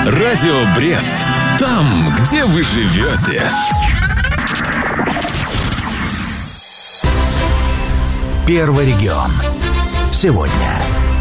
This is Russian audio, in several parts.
Радио Брест. Там, где вы живете. Первый регион. Сегодня.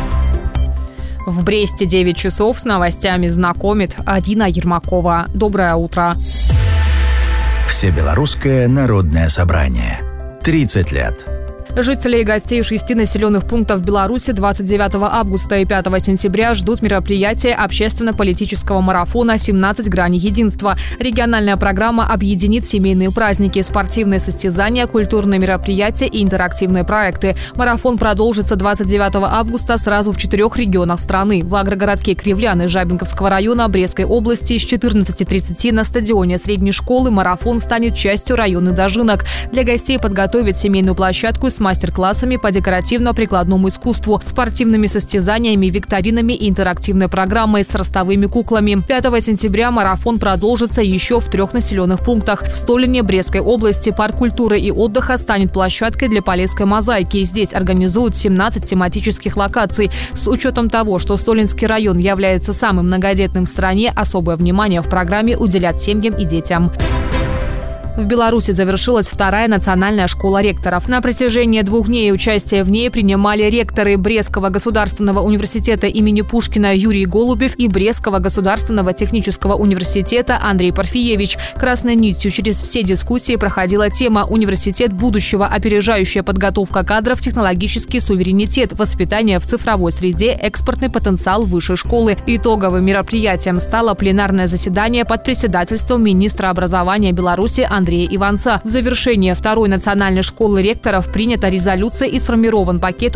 В Бресте 9 часов с новостями знакомит Адина Ермакова. Доброе утро. Всебелорусское народное собрание. 30 лет. Жителей и гостей 6 населенных пунктов Беларуси 29 августа и 5 сентября ждут мероприятия общественно-политического марафона «17 граней единства». Региональная программа объединит семейные праздники, спортивные состязания, культурные мероприятия и интерактивные проекты. Марафон продолжится 29 августа сразу в 4 регионах страны. В агрогородке Кривляны Жабинковского района Брестской области с 14:30 на стадионе средней школы марафон станет частью района Дожинок. Для гостей подготовят семейную площадку с мастер-классами по декоративно-прикладному искусству, спортивными состязаниями, викторинами и интерактивной программой с ростовыми куклами. 5 сентября марафон продолжится еще в 3 населенных пунктах. В Столине Брестской области парк культуры и отдыха станет площадкой для полесской мозаики. Здесь организуют 17 тематических локаций. С учетом того, что Столинский район является самым многодетным в стране, особое внимание в программе уделят семьям и детям. В Беларуси завершилась 2-я национальная школа ректоров. На протяжении 2 дней участие в ней принимали ректоры Брестского государственного университета имени Пушкина Юрий Голубев и Брестского государственного технического университета Андрей Парфиевич. Красной нитью через все дискуссии проходила тема «Университет будущего. Опережающая подготовка кадров, технологический суверенитет, воспитание в цифровой среде, экспортный потенциал высшей школы». Итоговым мероприятием стало пленарное заседание под председательством министра образования Беларуси Андрея Иванца. В завершение 2-й национальной школы ректоров принята резолюция и сформирован пакет